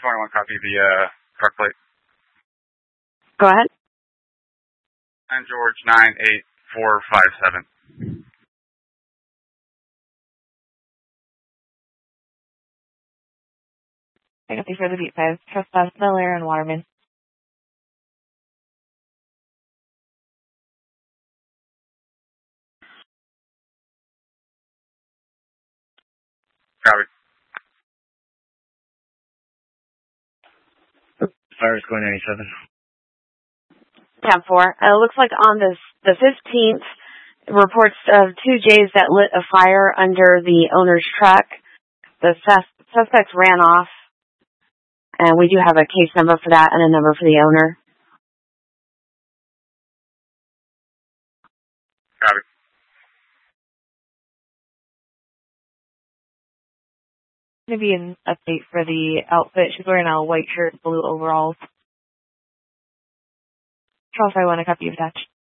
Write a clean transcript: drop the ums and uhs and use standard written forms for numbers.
1021, copy the truck plate. Go ahead. And George 98457. I got you for the beat 5. Trespass, Belair, and Waterman. Copy. Fire score 97. 10-4. It looks like on the 15th, reports of 2 J's that lit a fire under the owner's truck. The suspects ran off, and we do have a case number for that and a number for the owner. Copy. Going to be an update for the outfit. She's wearing a white shirt, blue overalls. Charles, I want a copy of that.